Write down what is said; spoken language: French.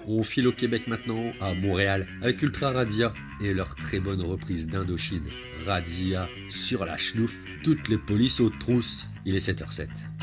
On file au Québec maintenant, à Montréal, avec Ultra Radia et leur très bonne reprise d'Indochine. Radia sur la chenouf, toutes les polices aux trousses. Il est 7h07.